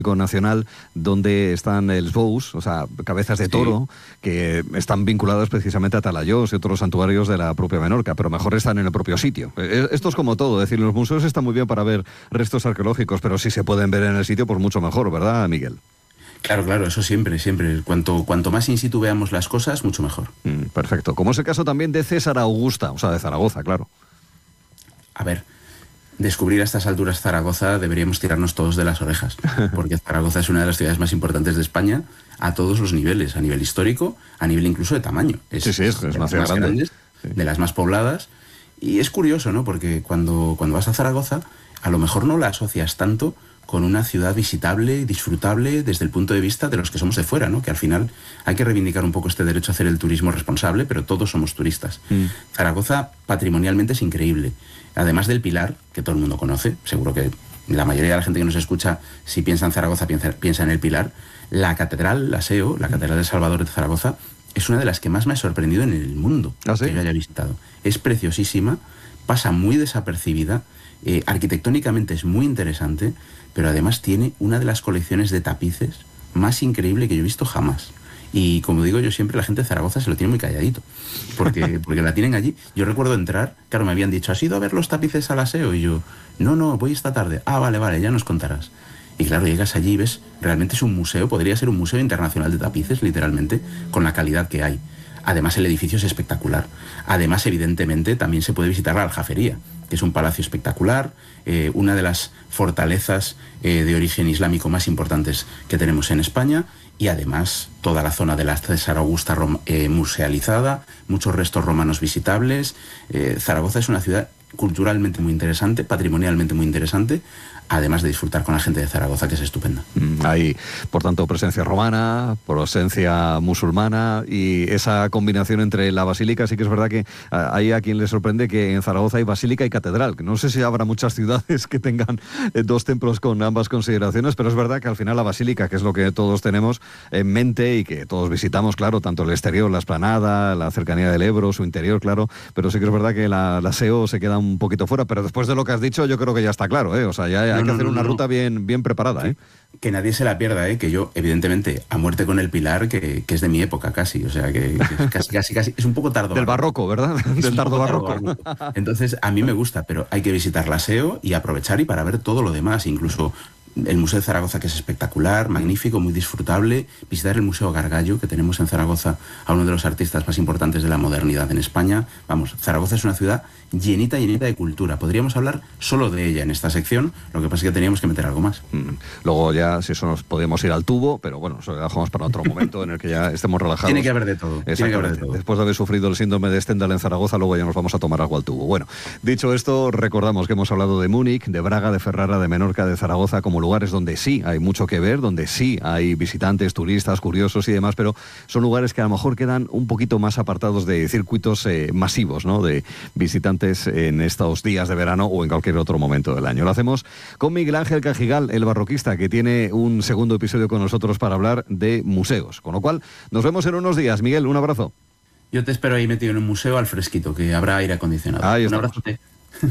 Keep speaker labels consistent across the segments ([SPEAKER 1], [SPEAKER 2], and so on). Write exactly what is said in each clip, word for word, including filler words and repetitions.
[SPEAKER 1] nacional donde están els bous, o sea, cabezas de toro, sí, que están vinculadas precisamente a Talayós y otros santuarios de la propia Menorca, pero mejor están en el propio sitio. Esto es como todo, es decir, los museos están muy bien para ver restos arqueológicos, pero si se pueden ver en el sitio, pues mucho mejor, ¿verdad, Miguel?
[SPEAKER 2] Claro, claro, eso siempre, siempre. Cuanto, cuanto más in situ veamos las cosas, mucho mejor.
[SPEAKER 1] Mm, perfecto. Como es el caso también de César Augusta, o sea, de Zaragoza, claro.
[SPEAKER 2] A ver, descubrir a estas alturas Zaragoza deberíamos tirarnos todos de las orejas, porque Zaragoza es una de las ciudades más importantes de España a todos los niveles, a nivel histórico, a nivel incluso de tamaño.
[SPEAKER 1] Es, sí, sí, es, es una ciudad grande.
[SPEAKER 2] Grandes, sí. De las más pobladas. Y es curioso, ¿no? Porque cuando, cuando vas a Zaragoza, a lo mejor no la asocias tanto con una ciudad visitable, disfrutable desde el punto de vista de los que somos de fuera, ¿no? Que al final hay que reivindicar un poco este derecho a hacer el turismo responsable, pero todos somos turistas. Mm. Zaragoza patrimonialmente es increíble. Además del Pilar, que todo el mundo conoce, seguro que la mayoría de la gente que nos escucha, si piensa en Zaragoza, piensa, piensa en el Pilar. La catedral, la S E O, la Catedral de Salvador de Zaragoza, es una de las que más me ha sorprendido en el mundo.
[SPEAKER 1] ¿Ah, sí?
[SPEAKER 2] Que yo haya visitado. Es preciosísima, pasa muy desapercibida, eh, arquitectónicamente es muy interesante, pero además tiene una de las colecciones de tapices más increíble que yo he visto jamás. Y como digo yo siempre, la gente de Zaragoza se lo tiene muy calladito, porque, porque la tienen allí. Yo recuerdo entrar, claro, me habían dicho, ¿has ido a ver los tapices al S E O? Y yo, no, no, voy esta tarde. Ah, vale, vale, ya nos contarás. Y claro, llegas allí y ves, realmente es un museo, podría ser un museo internacional de tapices, literalmente, con la calidad que hay. Además, el edificio es espectacular. Además, evidentemente, también se puede visitar la Aljafería, que es un palacio espectacular, eh, una de las fortalezas eh, de origen islámico más importantes que tenemos en España, y además toda la zona de la César Augusta eh, musealizada, muchos restos romanos visitables. Eh, Zaragoza es una ciudad culturalmente muy interesante, patrimonialmente muy interesante, además de disfrutar con la gente de Zaragoza, que es estupenda.
[SPEAKER 1] Hay, por tanto, presencia romana, presencia musulmana, y esa combinación entre la basílica, sí que es verdad que hay a quien le sorprende que en Zaragoza hay basílica y catedral, que no sé si habrá muchas ciudades que tengan dos templos con ambas consideraciones, pero es verdad que al final la basílica, que es lo que todos tenemos en mente y que todos visitamos, claro, tanto el exterior, la explanada, la cercanía del Ebro, su interior, claro, pero sí que es verdad que la, la S E O se queda un poquito fuera, pero después de lo que has dicho yo creo que ya está claro, ¿eh? O sea, ya hay no, que no, hacer no, una no, ruta no. bien, bien preparada, ¿eh?
[SPEAKER 2] Que, que nadie se la pierda, ¿eh? Que yo, evidentemente, a muerte con el Pilar, que, que es de mi época casi, o sea, que, que casi, casi, casi, es un poco tardo.
[SPEAKER 1] Del barroco, ¿verdad?
[SPEAKER 2] Es
[SPEAKER 1] Del tardo barroco.
[SPEAKER 2] barroco. Entonces, a mí me gusta, pero hay que visitar la S E O y aprovechar y para ver todo lo demás, incluso el Museo de Zaragoza, que es espectacular, magnífico, muy disfrutable, visitar el Museo Gargallo, que tenemos en Zaragoza a uno de los artistas más importantes de la modernidad en España. Vamos, Zaragoza es una ciudad llenita, llenita de cultura. Podríamos hablar solo de ella en esta sección, lo que pasa es que teníamos que meter algo más.
[SPEAKER 1] Mm. Luego ya, si eso nos podemos ir al tubo, pero bueno, eso lo dejamos para otro momento en el que ya estemos relajados.
[SPEAKER 2] Tiene que haber de todo. Tiene que haber de todo.
[SPEAKER 1] Después de haber sufrido el síndrome de Stendhal en Zaragoza, luego ya nos vamos a tomar algo al tubo. Bueno, dicho esto, recordamos que hemos hablado de Múnich, de Braga, de Ferrara, de Menorca, de Zaragoza, como lugares donde sí hay mucho que ver, donde sí hay visitantes, turistas, curiosos y demás, pero son lugares que a lo mejor quedan un poquito más apartados de circuitos eh, masivos, ¿no?, de visitantes en estos días de verano o en cualquier otro momento del año. Lo hacemos con Miguel Ángel Cajigal, el barroquista, que tiene un segundo episodio con nosotros para hablar de museos. Con lo cual, nos vemos en unos días. Miguel, un abrazo.
[SPEAKER 2] Yo te espero ahí metido en un museo al fresquito, que habrá aire acondicionado.
[SPEAKER 1] Ahí
[SPEAKER 2] un
[SPEAKER 1] estamos.
[SPEAKER 2] abrazote.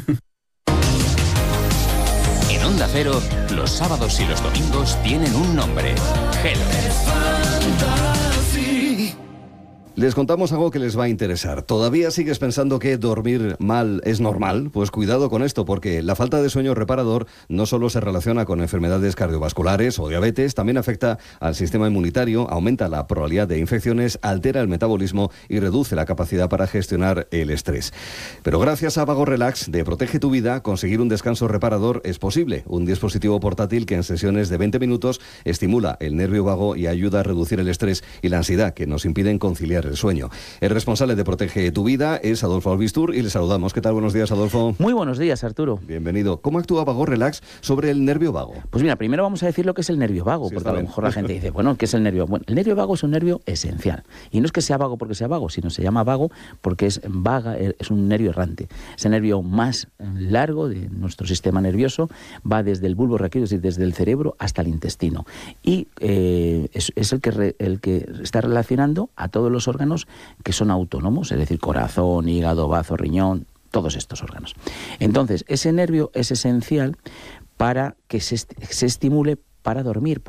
[SPEAKER 3] En Onda Cero, los sábados y los domingos tienen un nombre: Hello.
[SPEAKER 1] Les contamos algo que les va a interesar. ¿Todavía sigues pensando que dormir mal es normal? Pues cuidado con esto, porque la falta de sueño reparador no solo se relaciona con enfermedades cardiovasculares o diabetes, también afecta al sistema inmunitario, aumenta la probabilidad de infecciones, altera el metabolismo y reduce la capacidad para gestionar el estrés. Pero gracias a Vago Relax de Protege tu Vida, conseguir un descanso reparador es posible. Un dispositivo portátil que en sesiones de veinte minutos estimula el nervio vago y ayuda a reducir el estrés y la ansiedad que nos impiden conciliar el sueño. El responsable de Protege tu Vida es Adolfo Albistur y le saludamos. ¿Qué tal? Buenos días, Adolfo.
[SPEAKER 4] Muy buenos días, Arturo.
[SPEAKER 1] Bienvenido. ¿Cómo actúa Vago Relax sobre el nervio vago?
[SPEAKER 4] Pues mira, primero vamos a decir lo que es el nervio vago, sí, porque a lo mejor la gente dice, bueno, ¿qué es el nervio? Bueno, el nervio vago es un nervio esencial. Y no es que sea vago porque sea vago, sino se llama vago porque es vaga, es un nervio errante. Es el nervio más largo de nuestro sistema nervioso, va desde el bulbo raquídeo, es decir, desde el cerebro hasta el intestino. Y eh, es, es el que, re, el que está relacionando a todos los órganos que son autónomos, es decir, corazón, hígado, bazo, riñón, todos estos órganos. Entonces, ese nervio es esencial para que se, se estimule para dormir.